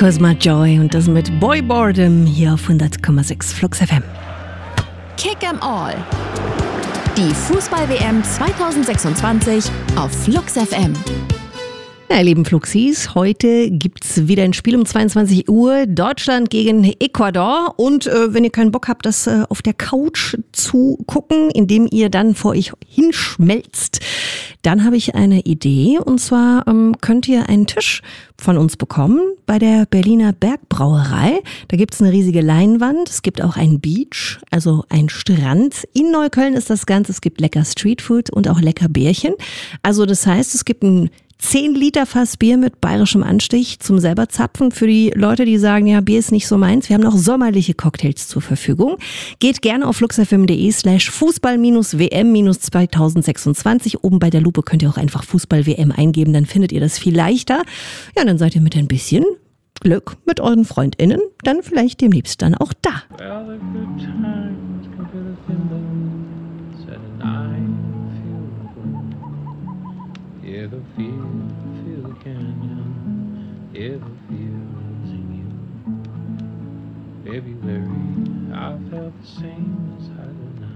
Cosma Joy und das mit Boy Boredom hier auf 100,6 Flux FM. Kick 'em All. Die Fußball-WM 2026 auf Flux FM. Ja, ihr lieben Fluxis, heute gibt's wieder ein Spiel um 22 Uhr. Deutschland gegen Ecuador. Und wenn ihr keinen Bock habt, das auf der Couch zu gucken, indem ihr dann vor euch hinschmelzt, dann habe ich eine Idee. Und zwar könnt ihr einen Tisch von uns bekommen bei der Berliner Bergbrauerei. Da gibt's eine riesige Leinwand. Es gibt auch einen Beach, also einen Strand. In Neukölln ist das Ganze. Es gibt lecker Streetfood und auch lecker Bärchen. Also das heißt, es gibt ein 10 Liter Fass Bier mit bayerischem Anstich zum selber zapfen für die Leute, die sagen, ja, Bier ist nicht so meins. Wir haben noch sommerliche Cocktails zur Verfügung. Geht gerne auf fluxfm.de/Fußball-WM-2026. Oben bei der Lupe könnt ihr auch einfach Fußball-WM eingeben, dann findet ihr das viel leichter. Ja, dann seid ihr mit ein bisschen Glück mit euren FreundInnen dann vielleicht demnächst dann auch da. Yeah, the feel the canyon. Yeah, the feel's in you. February, I felt the same as I do now.